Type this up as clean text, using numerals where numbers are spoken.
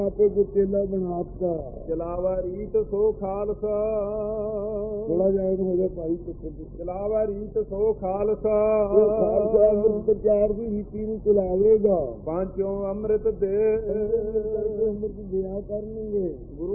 ਆਪੇ ਕੋ ਚੇਲਾ ਬਣਾਤਾ। ਚਲਾਵਾ ਰੀਤ ਸੋ ਖਾਲਸਾ। ਥੋੜਾ ਜਿਹਾ ਹੋ ਜਾ ਭਾਈ ਚਲਾਵਾ ਰੀਤ ਸੋ ਖਾਲਸਾ। ਖਾਲਸਾ ਅੰਮ੍ਰਿਤ ਪ੍ਰਚਾਰ ਦੀ ਰੀਤੀ ਨੂੰ ਚਲਾਵੇਗਾ। ਪੰਚੋ ਅੰਮ੍ਰਿਤ ਦੇ ਅੰਮ੍ਰਿਤ ਦਿਆ ਕਰਨਗੇ।